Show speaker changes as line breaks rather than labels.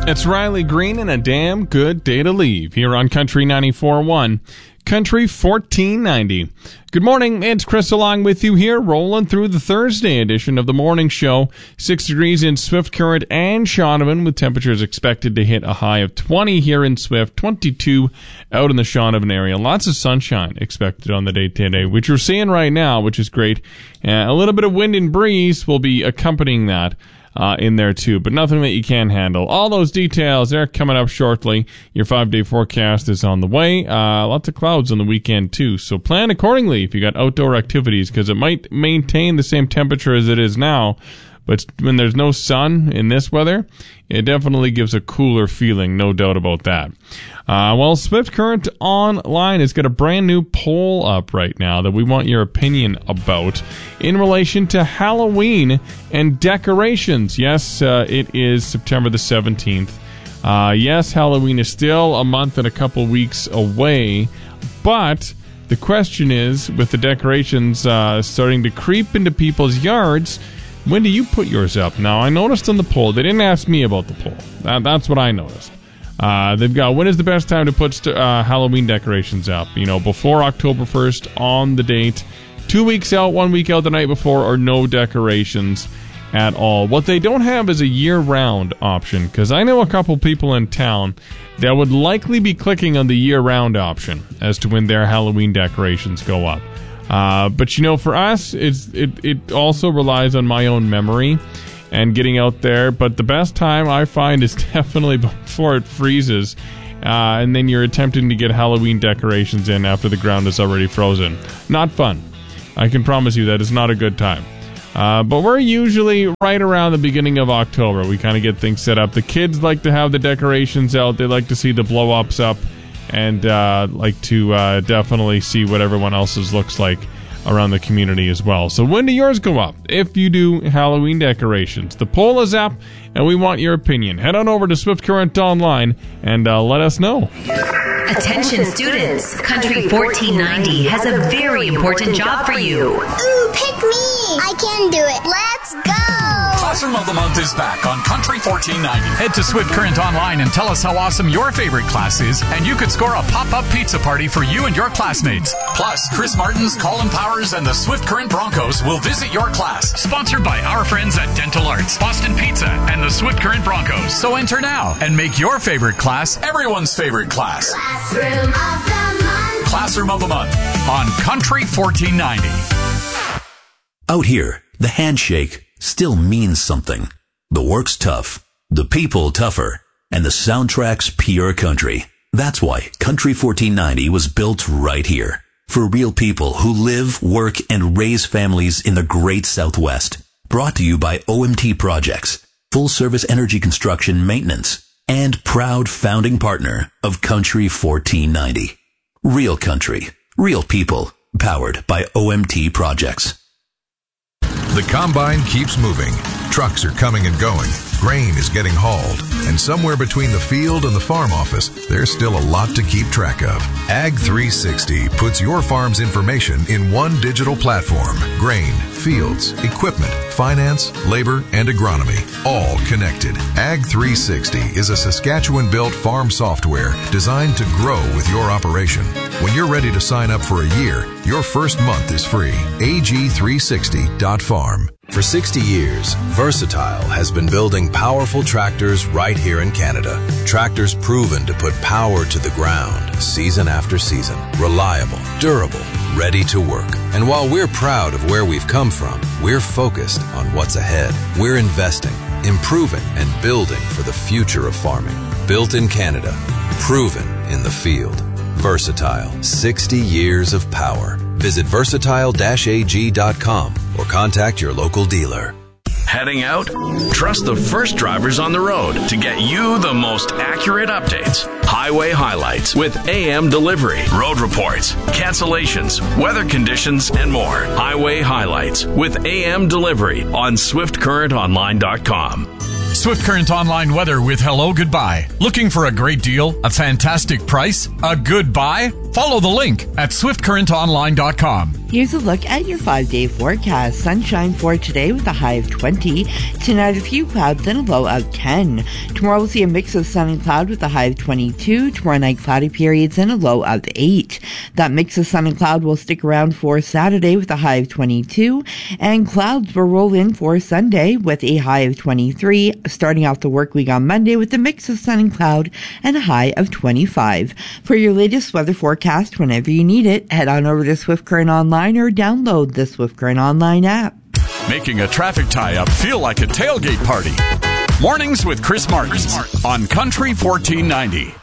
It's Riley Green and a damn good day to leave here on Country 94.1, Country 1490. Good morning, it's Chris along with you here, rolling through the Thursday edition of the morning show. 6 degrees in Swift Current and Shaunavon, with temperatures expected to hit a high of 20 here in Swift, 22 out in the Shaunavon area. Lots of sunshine expected on the day today, which we're seeing right now, which is great. A little bit of wind and breeze will be accompanying that in there too, but nothing that you can't handle. All those details, they're coming up shortly. Your 5-day forecast is on the way. Lots of clouds on the weekend too, so plan accordingly if you got outdoor activities, because it might maintain the same temperature as it is now, but when there's no sun in this weather, it definitely gives a cooler feeling, no doubt about that. Well, Swift Current Online has got a brand new poll up right now that we want your opinion about in relation to Halloween and decorations. Yes, it is September the 17th. Yes, Halloween is still a month and a couple weeks away, but the question is, with the decorations starting to creep into people's yards, when do you put yours up? Now, I noticed on the poll, they didn't ask me about the poll. That's what I noticed. They've got, when is the best time to put Halloween decorations up? You know, before October 1st, on the date, 2 weeks out, 1 week out the night before, or no decorations at all. What they don't have is a year-round option, because I know a couple people in town that would likely be clicking on the year-round option as to when their Halloween decorations go up. But you know, for us, it also relies on my own memory and getting out there. But the best time I find is definitely before it freezes, and then you're attempting to get Halloween decorations in after the ground is already frozen. Not fun. I can promise you that is not a good time. But we're usually right around the beginning of October. We kind of get things set up. The kids like to have the decorations out. They like to see the blow-ups up, and like to definitely see what everyone else's looks like around the community as well. So when do yours go up, if you do Halloween decorations? The poll is up, and we want your opinion. Head on over to Swift Current Online and let us know.
Attention students, Country 1490 has a very important job for you.
Ooh, pick me! I can do it. Let's go!
Classroom of the Month is back on Country 1490. Head to Swift Current Online and tell us how awesome your favorite class is, and you could score a pop-up pizza party for you and your classmates. Plus, Chris Martins, Colin Powers, and the Swift Current Broncos will visit your class. Sponsored by our friends at Dental Arts, Boston Pizza, and the Swift Current Broncos. So enter now and make your favorite class everyone's favorite class.
Classroom of the Month.
Classroom of the Month on Country 1490.
Out here, the handshake still means something. The work's tough, the people tougher, and the soundtrack's pure country. That's why Country 1490 was built right here. For real people who live, work, and raise families in the great Southwest. Brought to you by OMT Projects, full service energy construction maintenance, and proud founding partner of Country 1490. Real country, real people, powered by OMT Projects.
The combine keeps moving. Trucks are coming and going. Grain is getting hauled. And somewhere between the field and the farm office, there's still a lot to keep track of. Ag 360 puts your farm's information in one digital platform. Grain, fields, equipment, finance, labor, and agronomy, all connected. Ag 360 is a Saskatchewan-built farm software designed to grow with your operation. When you're ready to sign up for a year, your first month is free. ag360.farm.
For 60 years, Versatile has been building powerful tractors right here in Canada. Tractors proven to put power to the ground season after season. Reliable, durable, ready to work. And while we're proud of where we've come from, we're focused on what's ahead. We're investing, improving, and building for the future of farming. Built in Canada, proven in the field. Versatile, 60 years of power. Visit versatile-ag.com or contact your local dealer.
Heading out? Trust the first drivers on the road to get you the most accurate updates. Highway highlights with AM delivery, road reports, cancellations, weather conditions, and more. Highway highlights with AM delivery on SwiftCurrentOnline.com.
Swift Current Online weather with hello goodbye. Looking for a great deal? A fantastic price? A good buy? Follow the link at swiftcurrentonline.com.
Here's a look at your 5-day forecast. Sunshine for today with a high of 20. Tonight, a few clouds and a low of 10. Tomorrow, we'll see a mix of sun and cloud with a high of 22. Tomorrow night, cloudy periods and a low of 8. That mix of sun and cloud will stick around for Saturday with a high of 22. And clouds will roll in for Sunday with a high of 23. Starting off the work week on Monday with a mix of sun and cloud and a high of 25. For your latest weather forecast, whenever you need it, head on over to Swift Current Online or download the Swift Current Online app.
Making a traffic tie-up feel like a tailgate party. Mornings with Chris Martin on Country 1490.